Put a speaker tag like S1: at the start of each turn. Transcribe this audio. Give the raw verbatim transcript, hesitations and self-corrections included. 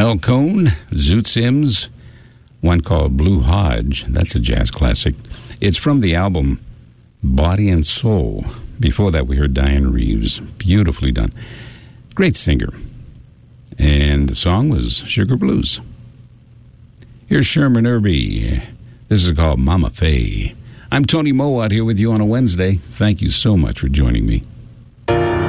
S1: Al Cohn, Zoot Sims, one called Blue Hodge. That's a jazz classic. It's from the album Body and Soul. Before that, we heard Diane Reeves. Beautifully done. Great singer. And the song was Sugar Blues. Here's Sherman Irby. This is called Mama Faye. I'm Tony Moe out here with you on a Wednesday. Thank you so much for joining me.